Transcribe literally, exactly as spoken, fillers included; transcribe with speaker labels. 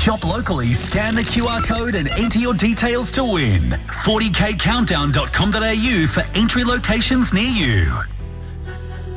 Speaker 1: Shop locally, scan the Q R code and enter your details to win. forty k countdown dot com dot a u for entry locations near you.